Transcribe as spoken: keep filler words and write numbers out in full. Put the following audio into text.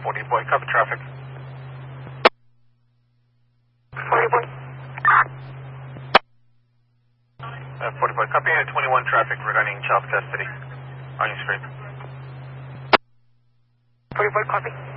forty boy, copy traffic. forty boy. Uh, forty boy, copy unit twenty-one traffic regarding child custody on your screen. forty boy, copy.